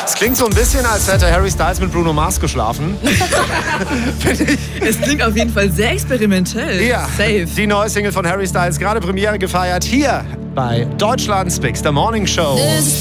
Es klingt so ein bisschen, als hätte Harry Styles mit Bruno Mars geschlafen. Es klingt auf jeden Fall sehr experimentell. Ja, Safe. Die neue Single von Harry Styles, gerade Premiere gefeiert, hier bei Deutschland's Big Morning Show.